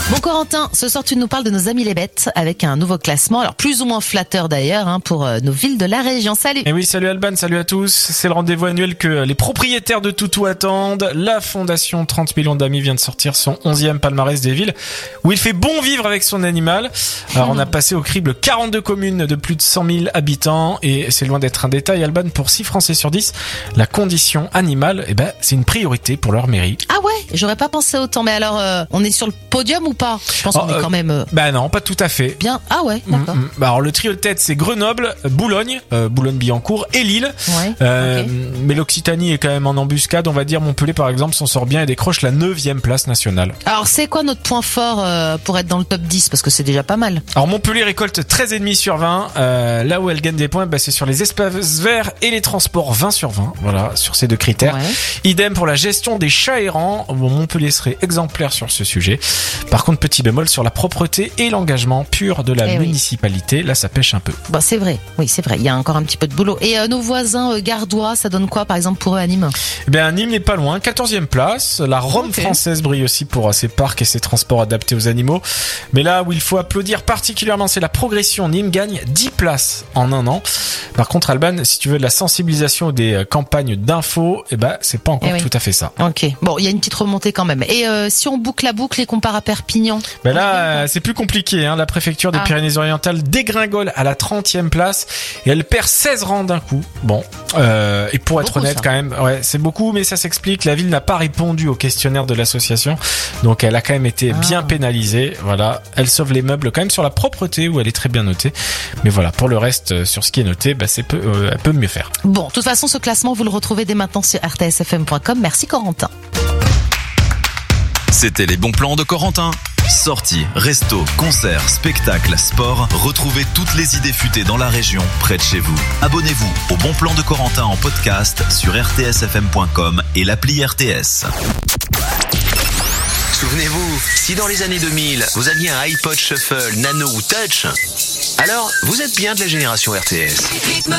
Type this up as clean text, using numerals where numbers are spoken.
Bon Corentin, ce soir tu nous parles de nos amis les bêtes avec un nouveau classement, alors plus ou moins flatteur d'ailleurs pour nos villes de la région. Salut. Et oui, salut Alban, salut à tous. C'est le rendez-vous annuel que les propriétaires de Toutou attendent. La fondation 30 millions d'amis vient de sortir son 11e palmarès des villes où il fait bon vivre avec son animal. Alors on a passé au crible 42 communes de plus de 100 000 habitants et c'est loin d'être un détail Alban, pour 6 Français sur 10, la condition animale, c'est une priorité pour leur mairie. Ah ouais, j'aurais pas pensé autant, mais alors on est sur le podium ou pas? Je pense qu'on est quand même... non, pas tout à fait. Bien, ah ouais, d'accord. Alors le trio de tête c'est Grenoble, Boulogne, Boulogne-Billancourt et Lille. Ouais, mais l'Occitanie est quand même en embuscade, on va dire. Montpellier par exemple s'en sort bien et décroche la 9e place nationale. Alors c'est quoi notre point fort pour être dans le top 10? Parce que c'est déjà pas mal. Alors Montpellier récolte 13,5 sur 20. Là où elle gagne des points, c'est sur les espaces verts et les transports, 20 sur 20. Voilà, sur ces deux critères. Ouais. Idem pour la gestion des chats errants. Montpellier serait exemplaire sur ce sujet. Par contre, petit bémol sur la propreté et l'engagement pur de la municipalité. Là, ça pêche un peu. Bah, c'est vrai. Oui, c'est vrai. Il y a encore un petit peu de boulot. Et nos voisins gardois, ça donne quoi, par exemple, pour eux à Nîmes? Nîmes n'est pas loin. 14e place. La Rome française brille aussi pour ses parcs et ses transports adaptés aux animaux. Mais là où il faut applaudir particulièrement, c'est la progression. Nîmes gagne 10 places en un an. Par contre, Alban, si tu veux de la sensibilisation ou des campagnes d'infos, c'est pas encore tout à fait ça. Ok. Bon, il y a une petite remontée quand même. Et si on boucle la boucle et qu'on part à Perpignan? Là, c'est plus compliqué. La préfecture des Pyrénées-Orientales dégringole à la 30e place et elle perd 16 rangs d'un coup. Bon, et pour être honnête, quand même, c'est beaucoup, mais ça s'explique. La ville n'a pas répondu au questionnaire de l'association, donc elle a quand même été bien pénalisée. Voilà, elle sauve les meubles quand même sur la propreté où elle est très bien notée. Mais voilà, pour le reste, sur ce qui est noté, elle peut mieux faire. Bon, de toute façon, ce classement, vous le retrouvez dès maintenant sur rtsfm.com. Merci Corentin. C'était les bons plans de Corentin. Sorties, restos, concerts, spectacles, sport. Retrouvez toutes les idées futées dans la région, près de chez vous. Abonnez-vous au Bon Plan de Corentin en podcast sur rtsfm.com et l'appli RTS. Souvenez-vous, si dans les années 2000, vous aviez un iPod Shuffle, Nano ou Touch, alors vous êtes bien de la génération RTS.